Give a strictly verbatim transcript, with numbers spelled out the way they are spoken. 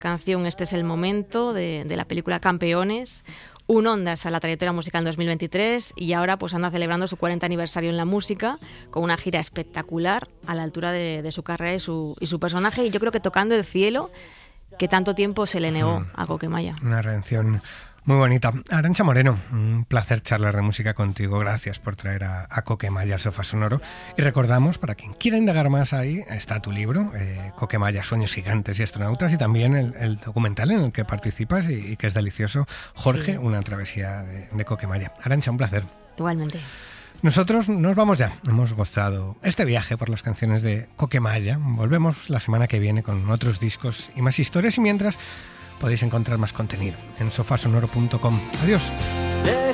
canción Este es el momento, de, de la película Campeones. Un ondas a la trayectoria musical en dos mil veintitrés y ahora pues anda celebrando su cuarenta aniversario en la música con una gira espectacular a la altura de, de su carrera y su, y su personaje, y yo creo que tocando el cielo que tanto tiempo se le negó a Coquemaya. Una redención muy bonita. Arantxa Moreno, un placer charlar de música contigo. Gracias por traer a, a Coquemaya al Sofá Sonoro. Y recordamos, para quien quiera indagar más, ahí está tu libro, eh, Coquemaya, Sueños Gigantes y Astronautas, y también el, el documental en el que participas y, y que es delicioso, Jorge, sí. Una travesía de, de Coquemaya. Arantxa, un placer. Igualmente. Nosotros nos vamos ya. Hemos gozado este viaje por las canciones de Coquemaya. Volvemos la semana que viene con otros discos y más historias, y mientras podéis encontrar más contenido en sofá sonoro punto com. Adiós.